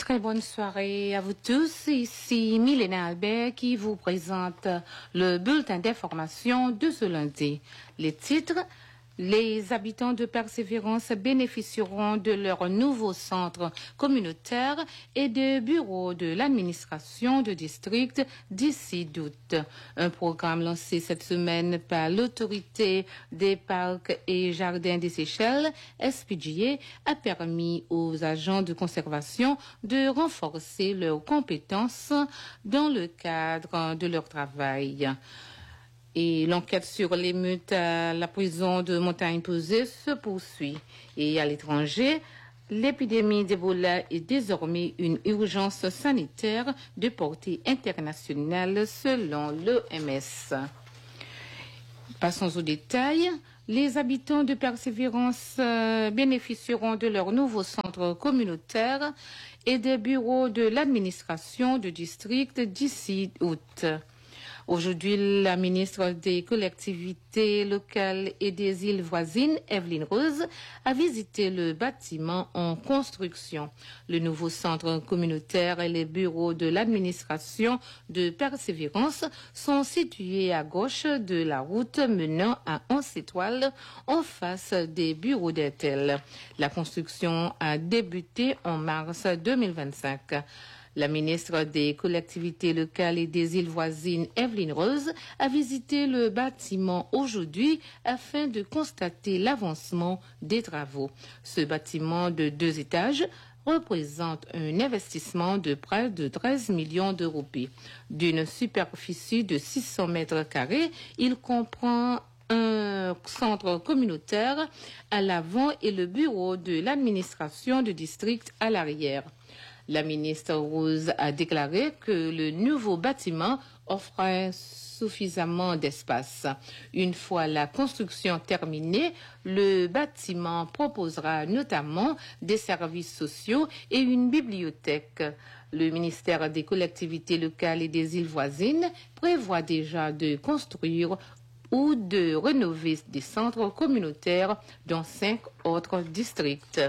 Très bonne soirée à vous tous. Ici Milena Albert qui vous présente le bulletin d'information de ce lundi. Les titres: les habitants de Persévérance bénéficieront de leur nouveau centre communautaire et de bureaux de l'administration de district d'ici d'août. Un programme lancé cette semaine par l'autorité des parcs et jardins des Seychelles, SPGA, a permis aux agents de conservation de renforcer leurs compétences dans le cadre de leur travail. Et l'enquête sur l'émeute à la prison de Montagne-Posée se poursuit. Et à l'étranger, l'épidémie d'Ebola est désormais une urgence sanitaire de portée internationale selon l'OMS. Passons aux détails. Les habitants de Persévérance bénéficieront de leur nouveau centre communautaire et des bureaux de l'administration du district d'ici août. Aujourd'hui, la ministre des collectivités locales et des îles voisines, Evelyne Rose, a visité le bâtiment en construction. Le nouveau centre communautaire et les bureaux de l'administration de Persévérance sont situés à gauche de la route menant à 11 étoiles en face des bureaux d'Etel. La construction a débuté en mars 2025. La ministre des collectivités locales et des îles voisines, Evelyne Rose, a visité le bâtiment aujourd'hui afin de constater l'avancement des travaux. Ce bâtiment de 2 étages représente un investissement de près de 13 millions d'euros. D'une superficie de 600 mètres carrés, il comprend un centre communautaire à l'avant et le bureau de l'administration du district à l'arrière. La ministre Rose a déclaré que le nouveau bâtiment offrait suffisamment d'espace. Une fois la construction terminée, le bâtiment proposera notamment des services sociaux et une bibliothèque. Le ministère des collectivités locales et des îles voisines prévoit déjà de construire ou de rénover des centres communautaires dans 5 autres districts.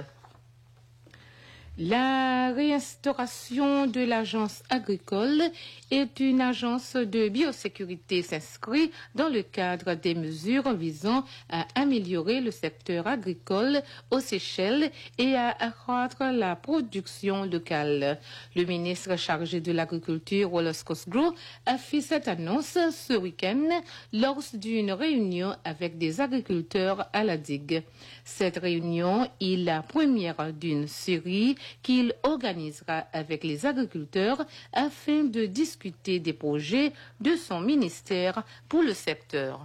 La réinstauration de l'agence agricole est une agence de biosécurité s'inscrit dans le cadre des mesures visant à améliorer le secteur agricole aux Seychelles et à accroître la production locale. Le ministre chargé de l'agriculture, Wallace Cosgrove, a fait cette annonce ce week-end lors d'une réunion avec des agriculteurs à la digue. Cette réunion est la première d'une série qu'il organisera avec les agriculteurs afin de discuter des projets de son ministère pour le secteur.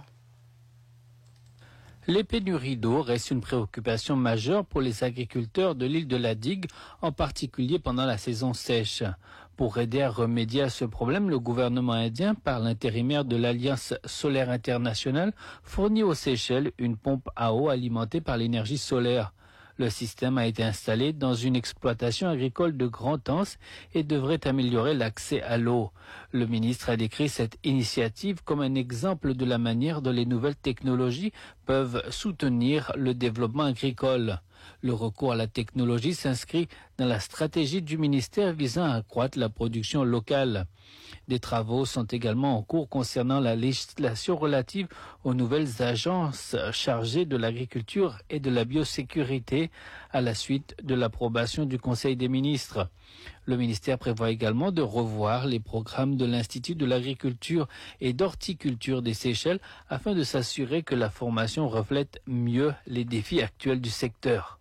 Les pénuries d'eau restent une préoccupation majeure pour les agriculteurs de l'île de la Digue, en particulier pendant la saison sèche. Pour aider à remédier à ce problème, le gouvernement indien, par l'intérimaire de l'Alliance solaire internationale, fournit aux Seychelles une pompe à eau alimentée par l'énergie solaire. Le système a été installé dans une exploitation agricole de Grand-Anse et devrait améliorer l'accès à l'eau. Le ministre a décrit cette initiative comme un exemple de la manière dont les nouvelles technologies peuvent soutenir le développement agricole. Le recours à la technologie s'inscrit dans la stratégie du ministère visant à accroître la production locale. Des travaux sont également en cours concernant la législation relative aux nouvelles agences chargées de l'agriculture et de la biosécurité à la suite de l'approbation du Conseil des ministres. Le ministère prévoit également de revoir les programmes de l'Institut de l'agriculture et d'horticulture des Seychelles afin de s'assurer que la formation reflète mieux les défis actuels du secteur.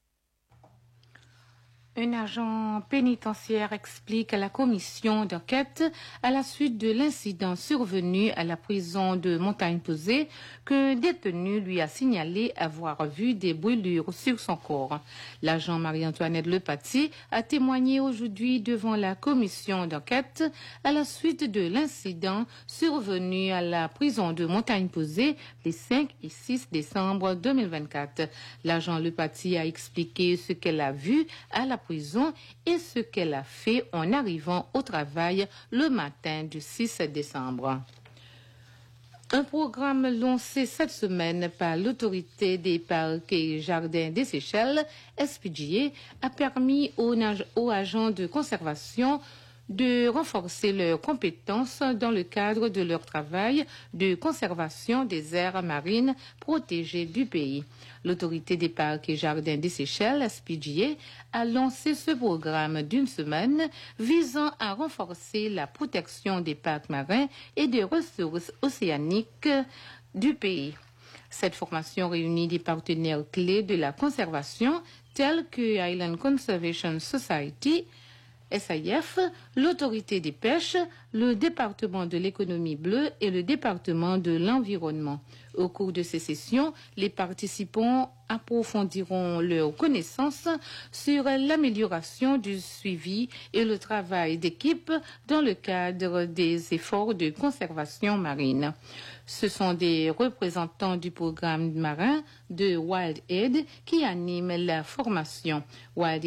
Un agent pénitentiaire explique à la commission d'enquête à la suite de l'incident survenu à la prison de Montagne-Posée qu'un détenu lui a signalé avoir vu des brûlures sur son corps. L'agent Marie-Antoinette Lepati a témoigné aujourd'hui devant la commission d'enquête à la suite de l'incident survenu à la prison de Montagne-Posée les 5 et 6 décembre 2024. L'agent Lepati a expliqué ce qu'elle a vu à la prison et ce qu'elle a fait en arrivant au travail le matin du 6 décembre. Un programme lancé cette semaine par l'autorité des parcs et jardins des Seychelles, SPGA, a permis aux agents de conservation de renforcer leurs compétences dans le cadre de leur travail de conservation des aires marines protégées du pays. L'autorité des parcs et jardins des Seychelles, SPGA, a lancé ce programme d'une semaine visant à renforcer la protection des parcs marins et des ressources océaniques du pays. Cette formation réunit des partenaires clés de la conservation tels que Island Conservation Society, SAIF, l'autorité des pêches, le département de l'économie bleue et le département de l'environnement. Au cours de ces sessions, les participants approfondiront leurs connaissances sur l'amélioration du suivi et le travail d'équipe dans le cadre des efforts de conservation marine. Ce sont des représentants du programme marin de Wild Aid qui animent la formation. Wild